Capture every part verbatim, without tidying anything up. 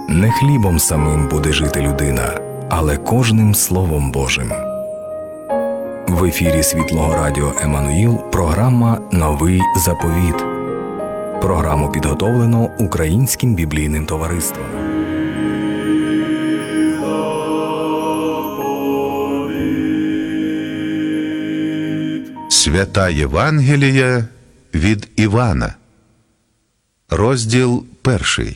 Не хлібом самим буде жити людина, але кожним Словом Божим. В ефірі Світлого Радіо Еммануїл програма «Новий заповіт». Програму підготовлено Українським біблійним товариством. Свята Євангелія від Івана. Розділ перший.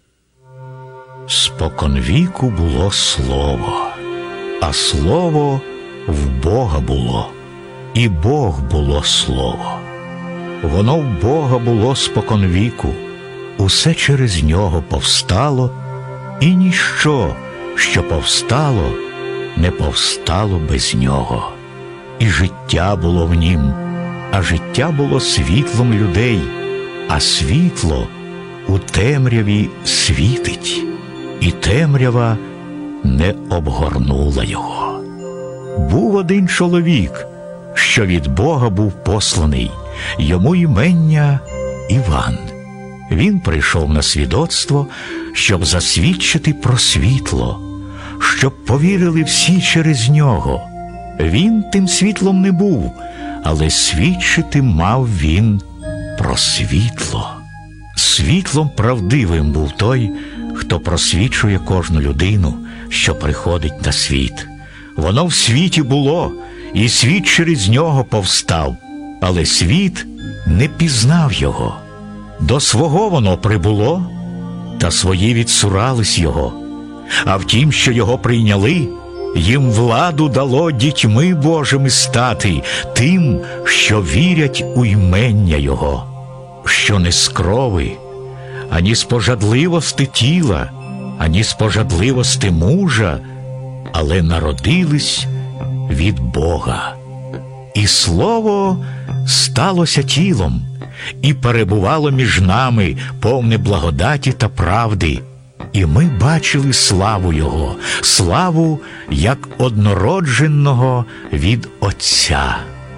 Споконвіку було Слово, а Слово в Бога було, і Бог було Слово. Воно в Бога було споконвіку, усе через нього повстало, і ніщо, що повстало, не повстало без нього. І життя було в нім, а життя було світлом людей, а світло у темряві світить, і темрява не обгорнула його. Був один чоловік, що від Бога був посланий, йому імення Іван. Він прийшов на свідоцтво, щоб засвідчити про світло, щоб повірили всі через нього. Він тим світлом не був, але свідчити мав він про світло. Світлом правдивим був той, хто просвічує кожну людину, що приходить на світ. Воно в світі було, і світ через нього повстав, але світ не пізнав його. До свого воно прибуло, та свої відсурались його. А втім, що його прийняли, їм владу дало дітьми Божими стати, тим, що вірять у імення Його, що не з крови, ані з пожадливости тіла, ані з пожадливости мужа, але народились від Бога. І Слово сталося тілом, і перебувало між нами, повне благодаті та правди. І ми бачили славу Його, славу, як однородженого від Отця.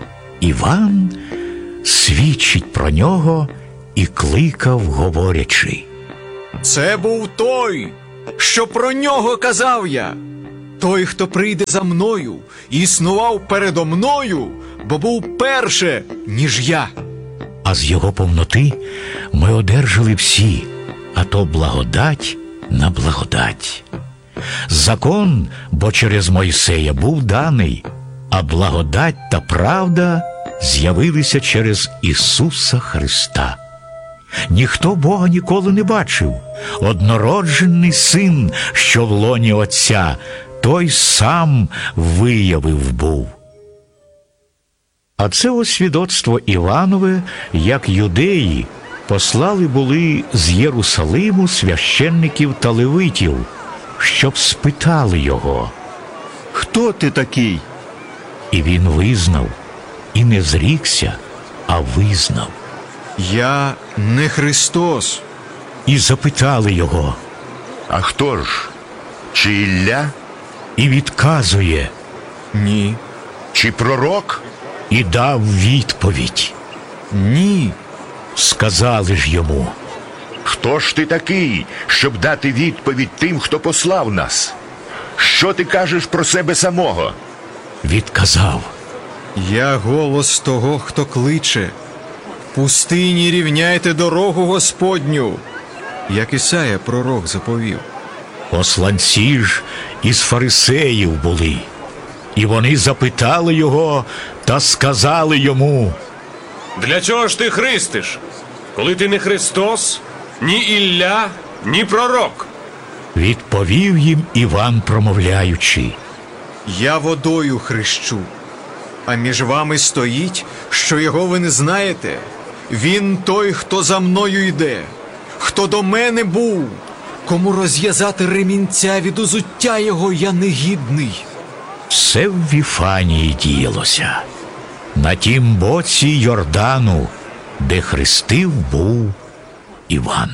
Іван свідчить про нього і кликав, говорячи: «Це був той, що про нього казав я, той, хто прийде за мною, існував передо мною, бо був перше, ніж я». А з його повноти ми одержали всі, а то благодать на благодать. Закон, бо через Мойсея був даний, а благодать та правда з'явилися через Ісуса Христа. Ніхто Бога ніколи не бачив. Однороджений Син, що в лоні Отця, той сам виявив був. А це ось свідоцтво Іванове, як юдеї послали були з Єрусалиму священників та левитів, щоб спитали його: «Хто ти такий?» І він визнав, і не зрікся, а визнав: «Я не Христос». І запитали його: А хто ж? Чи Ілля? І відказує: «Ні». Чи пророк? І дав відповідь: «Ні». Сказали ж йому: Хто ж ти такий, щоб дати відповідь тим, хто послав нас? Що ти кажеш про себе самого? Відказав: «Я голос того, хто кличе. В пустині рівняйте дорогу Господню», як Ісая пророк заповів. Посланці ж із фарисеїв були, і вони запитали його та сказали йому: «Для чого ж ти хрестиш, коли ти не Христос, ні Ілля, ні пророк?» Відповів їм Іван, промовляючи: «Я водою хрещу, а між вами стоїть, що його ви не знаєте. Він той, хто за мною йде, хто до мене був, кому розв'язати ремінця від узуття його я негідний». Все в Віфанії діялося, на тім боці Йордану, де хрестив був Іван.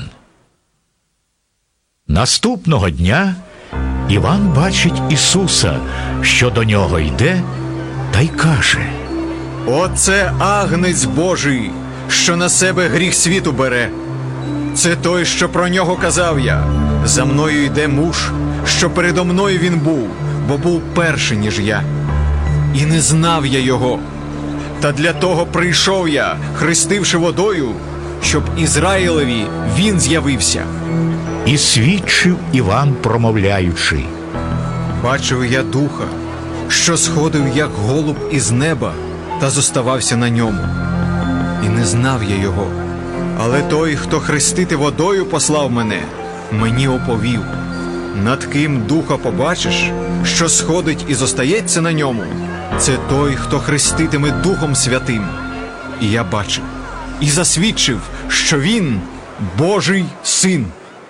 Наступного дня Іван бачить Ісуса, що до нього йде, та й каже: «Оце агнець Божий, що на себе гріх світу бере. Це той, що про нього казав я. За мною йде муж, що передо мною він був, бо був перший, ніж я. І не знав я його. Та для того прийшов я, хрестивши водою, щоб Ізраїлеві він з'явився. І свідчив Іван, промовляючи: Бачив я духа, що сходив, як голуб із неба, та зоставався на ньому. І не знав я його. Але той, хто хрестити водою послав мене, мені оповів: над ким духа побачиш, що сходить і зостається на ньому, це той, хто хреститиме Духом Святим. І я бачив, і засвідчив, що він Божий Син.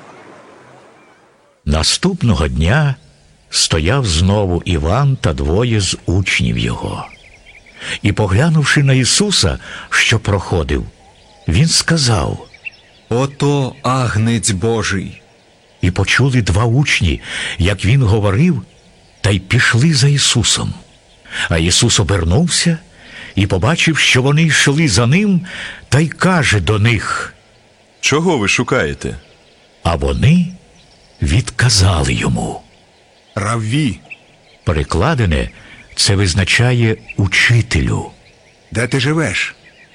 Наступного дня стояв знову Іван та двоє з учнів його. І, поглянувши на Ісуса, що проходив, він сказав: Ото агнець Божий. І почули два учні, як він говорив, та й пішли за Ісусом. А Ісус обернувся і побачив, що вони йшли за ним, та й каже до них: Чого ви шукаєте? А вони відказали йому. Равві, Перекладене це визначає учителю. де ти живеш?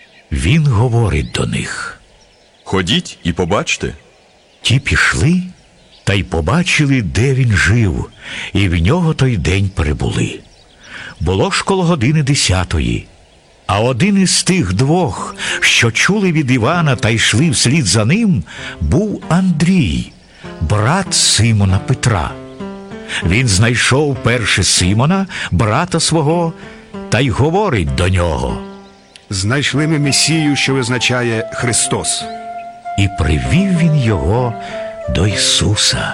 Він говорить до них. Ходіть і побачте. Ті пішли та й побачили, де він жив, і в нього той день перебули. Було ж коло години десятої. А один із тих двох, що чули від Івана та йшли вслід за ним, був Андрій, брат Симона Петра. Він знайшов перше Симона, брата свого, та й говорить до нього. Знайшли ми Месію, що визначає Христос. І привів він його до Ісуса.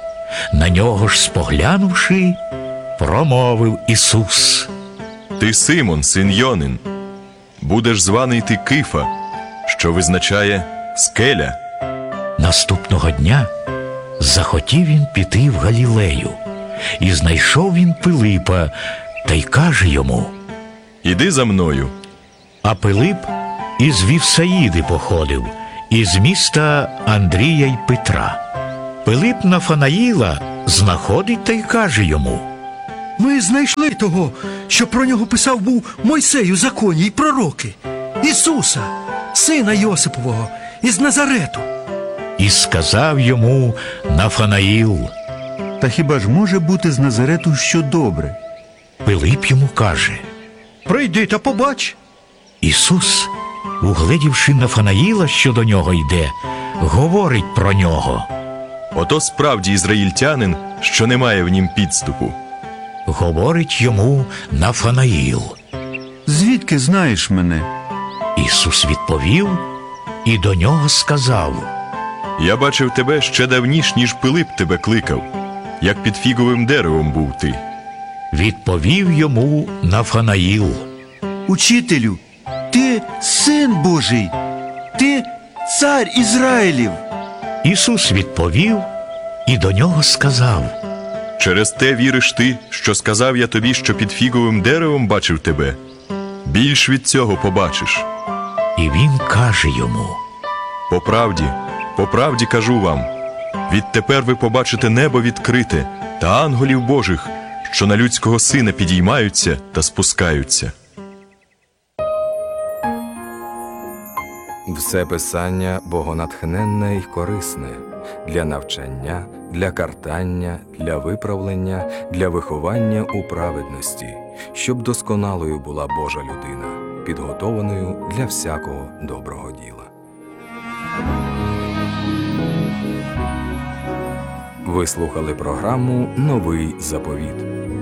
На нього ж споглянувши, промовив Ісус: Ти Симон, син Йонин. Будеш званий ти Кифа, що визначає скеля. Наступного дня захотів він піти в Галілею. І знайшов він Пилипа, та й каже йому: Іди за мною. А Пилип із Вівсаїди походив, із міста Андрія й Петра. Пилип Нафанаїла знаходить та й каже йому: Ми знайшли того, що про нього писав був Мойсей у законі й пророки, Ісуса, сина Йосипового, із Назарету. І сказав йому Нафанаїл. Та хіба ж може бути з Назарету що добре? Пилип йому каже: Прийди та побач. Ісус, угледівши Нафанаїла, що до нього йде, говорить про нього. Ото справді ізраїльтянин, що не має в нім підступу. Говорить йому Нафанаїл. Звідки знаєш мене? Ісус відповів і до нього сказав: Я бачив тебе ще давніш, ніж Пилип тебе кликав, як під фіговим деревом був ти. Відповів йому Нафанаїл: Учителю, ти син Божий, ти цар Ізраїлів. Ісус відповів і до нього сказав: Через те віриш ти, що сказав я тобі, що під фіговим деревом бачив тебе? Більш від цього побачиш. І він каже йому: По правді, по правді кажу вам, відтепер ви побачите небо відкрите та ангелів Божих, що на людського сина підіймаються та спускаються. Все писання богонатхненне й корисне для навчання, для картання, для виправлення, для виховання у праведності, щоб досконалою була Божа людина, підготованою для всякого доброго діла. Ви слухали програму «Новий заповіт».